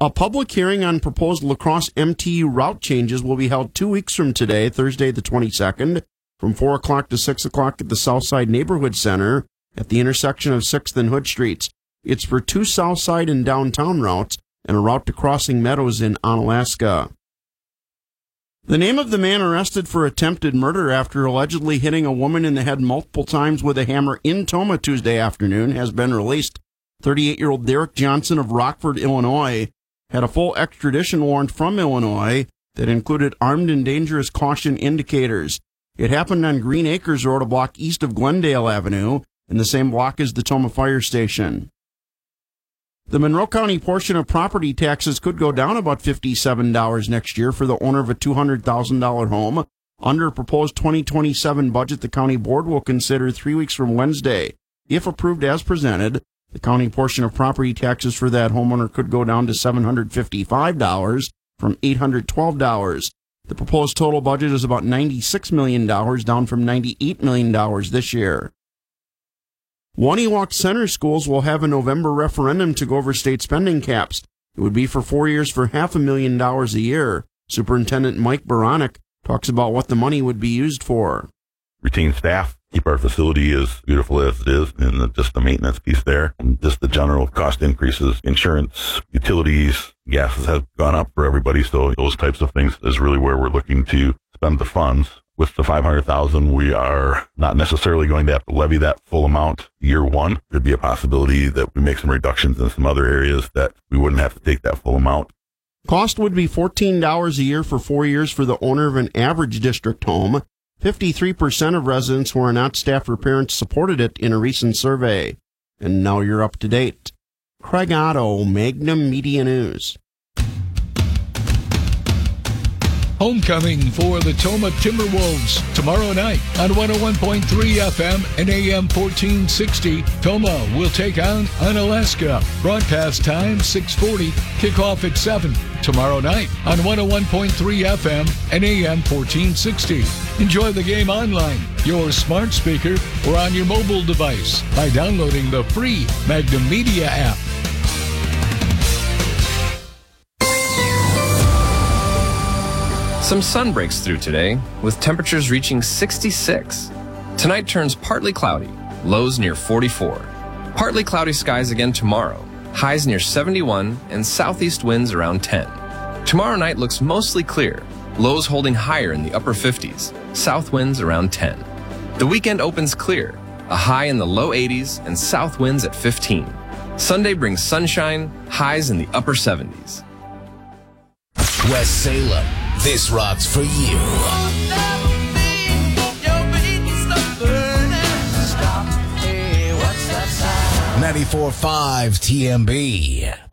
A public hearing on proposed La Crosse MTU route changes will be held 2 weeks from today, Thursday the 22nd, from 4 o'clock to 6 o'clock at the Southside Neighborhood Center at the intersection of 6th and Hood Streets. It's for 2 Southside and downtown routes and a route to Crossing Meadows in Onalaska. The name of the man arrested for attempted murder after allegedly hitting a woman in the head multiple times with a hammer in Tomah Tuesday afternoon has been released. 38-year-old Derek Johnson of Rockford, Illinois, had a full extradition warrant from Illinois that included armed and dangerous caution indicators. It happened on Green Acres Road, a block east of Glendale Avenue, in the same block as the Tomah Fire Station. The Monroe County portion of property taxes could go down about $57 next year for the owner of a $200,000 home. Under a proposed 2027 budget, the county board will consider 3 weeks from Wednesday. If approved as presented, the county portion of property taxes for that homeowner could go down to $755 from $812. The proposed total budget is about $96 million, down from $98 million this year. Waniwak Center Schools will have a November referendum to go over state spending caps. It would be for 4 years for $500,000 a year. Superintendent Mike Baranek talks about what the money would be used for. Retain staff, keep our facility as beautiful as it is, and just the maintenance piece there, and just the general cost increases, insurance, utilities, gases have gone up for everybody, so those types of things is really where we're looking to spend the funds. With the $500,000, we are not necessarily going to have to levy that full amount year one. There'd be a possibility that we make some reductions in some other areas that we wouldn't have to take that full amount. Cost would be $14 a year for 4 years for the owner of an average district home. 53% of residents who are not staff or parents supported it in a recent survey. And now you're up to date. Craig Otto, Magnum Media News. Homecoming for the Tomah Timberwolves tomorrow night on 101.3 FM and AM 1460. Tomah will take on Onalaska. Broadcast time 6:40. Kickoff at 7 tomorrow night on 101.3 FM and AM 1460. Enjoy the game online, your smart speaker, or on your mobile device by downloading the free Magnum Media app. Some sun breaks through today, with temperatures reaching 66. Tonight turns partly cloudy, lows near 44. Partly cloudy skies again tomorrow, highs near 71, and southeast winds around 10. Tomorrow night looks mostly clear, lows holding higher in the upper 50s, south winds around 10. The weekend opens clear, a high in the low 80s and south winds at 15. Sunday brings sunshine, highs in the upper 70s. West Salem, this rocks for you. 94.5 TMB.